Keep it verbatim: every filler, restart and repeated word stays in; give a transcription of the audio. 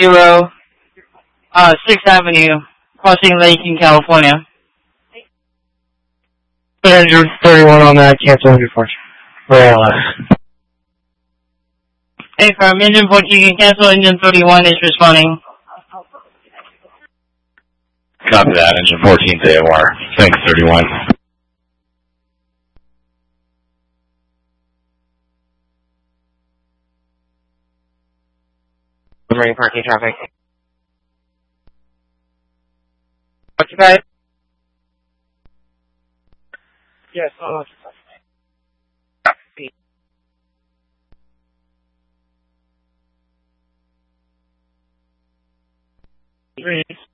zero, uh, sixth Avenue, crossing Lake in California. Engine thirty-one on that, cancel engine fourteen. For A L S. Hey, from engine fourteen, you can cancel engine thirty-one is responding. Copy that, engine fourteen to A O R. Thanks, thirty-one. Marine parking traffic. Occupied? Yes, oh, Three.